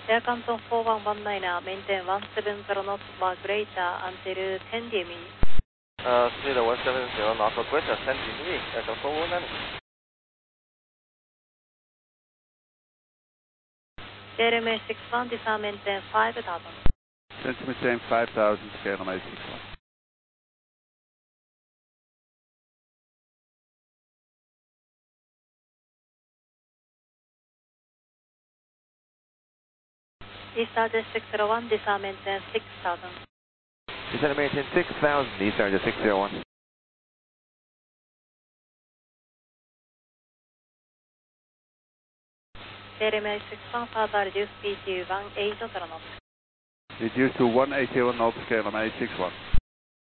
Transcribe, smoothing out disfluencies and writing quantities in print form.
Air Canton 4119, maintain 170 knots or greater until 10 dB. Speed 170 knots or greater, 10 dB, Air Canton 4119. JLMA 61, descend maintain 5000. Descend to maintain 5000, KLMA 61. East 601, descend maintain 6000. Descend maintain 6000, East 601. JLMA 61, further reduce speed to 180 knots. Reduce to 180 knots, KLMA 61.